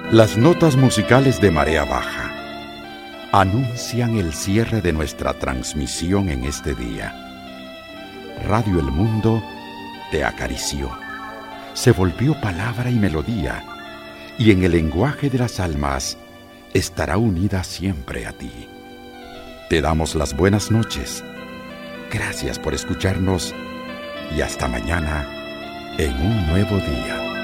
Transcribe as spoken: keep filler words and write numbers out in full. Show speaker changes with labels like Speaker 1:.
Speaker 1: Las notas musicales de Marea Baja anuncian el cierre de nuestra transmisión en este día. Radio El Mundo te acarició, se volvió palabra y melodía, y en el lenguaje de las almas estará unida siempre a ti. Te damos las buenas noches. Gracias por escucharnos y hasta mañana en un nuevo día.